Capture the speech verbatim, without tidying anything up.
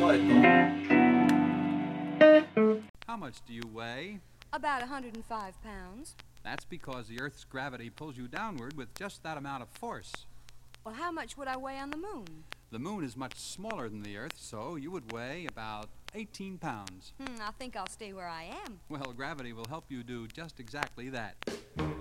How much do you weigh? About one hundred five pounds. That's because the Earth's gravity pulls you downward with just that amount of force. Well, how much would I weigh on the moon? The moon is much smaller than the Earth, so you would weigh about eighteen pounds. Hmm, I think I'll stay where I am. Well, gravity will help you do just exactly that.